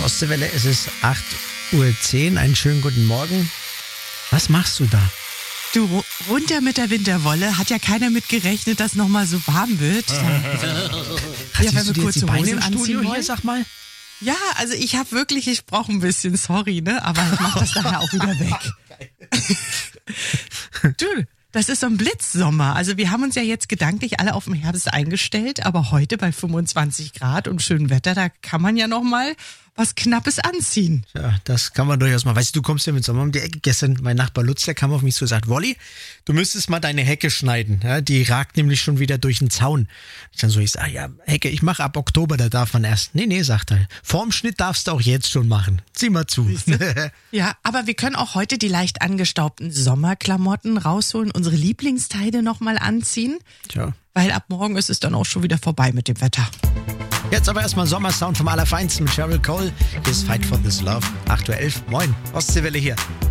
Ostseewelle, es ist 8:10 Uhr. Einen schönen guten Morgen. Was machst du da? Du, runter mit der Winterwolle. Hat ja keiner mit gerechnet, dass nochmal so warm wird. Siehst du dir jetzt die Beine im Studio hier, wollen? sag mal? Ja, also ich brauche ein bisschen, sorry, ne? Aber ich mach das nachher auch wieder weg. Du, das ist so ein Blitzsommer. Also wir haben uns ja jetzt gedanklich alle auf den Herbst eingestellt, aber heute bei 25 Grad und schönem Wetter, da kann man ja noch mal was Knappes anziehen. Ja, das kann man durchaus mal. Weißt du, du kommst ja mit Sommer um die Ecke. Gestern, mein Nachbar Lutz, der kam auf mich zu und sagt, Wolli, du müsstest mal deine Hecke schneiden. Ja, die ragt nämlich schon wieder durch den Zaun. Ich sage, ja, Hecke, ich mache ab Oktober, da darf man erst. Nee, sagt er. Vorm Schnitt darfst du auch jetzt schon machen. Zieh mal zu. Ja, aber wir können auch heute die leicht angestaubten Sommerklamotten rausholen, unsere Lieblingsteile nochmal anziehen. Tja. Weil ab morgen ist es dann auch schon wieder vorbei mit dem Wetter. Jetzt aber erstmal Sommersound vom Allerfeinsten mit Sheryl Cole. Hier ist Fight for This Love. 8:11 Uhr. Moin, Ostseewelle hier.